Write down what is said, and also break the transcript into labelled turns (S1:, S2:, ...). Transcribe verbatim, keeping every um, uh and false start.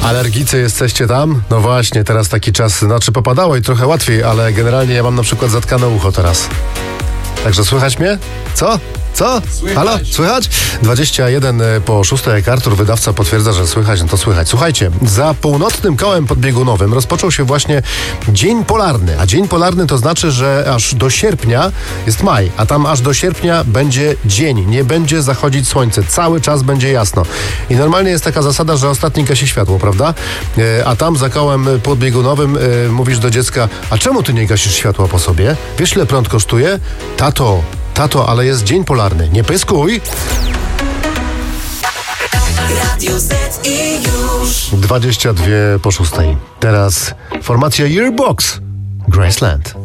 S1: Alergicy jesteście tam? No właśnie, teraz taki czas, znaczy popadało i trochę łatwiej, ale generalnie ja mam na przykład zatkane ucho teraz. Także słychać mnie? Co? Co?
S2: Słychać.
S1: Halo? Słychać? dwadzieścia jeden po szóstej, jak Artur, wydawca, potwierdza, że słychać, no to słychać. Słuchajcie, za północnym kołem podbiegunowym rozpoczął się właśnie Dzień Polarny. A Dzień Polarny to znaczy, że aż do sierpnia jest maj, a tam aż do sierpnia będzie dzień. Nie będzie zachodzić słońce. Cały czas będzie jasno. I normalnie jest taka zasada, że ostatni gasi światło, prawda? E, a tam za kołem podbiegunowym e, mówisz do dziecka, a czemu ty nie gasisz światła po sobie? Wiesz, ile prąd kosztuje? Tato, Tato, ale jest dzień polarny. Nie pyskuj!
S3: Radio Z i już
S1: dwadzieścia dwie po szóstej. Teraz formacja Yearbox. Graceland.